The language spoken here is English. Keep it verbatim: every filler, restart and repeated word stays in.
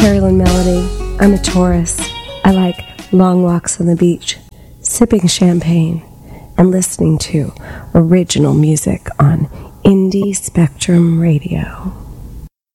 Carolyn Melody. I'm a Taurus. I like long walks on the beach, sipping champagne, and listening to original music on Indie Spectrum Radio.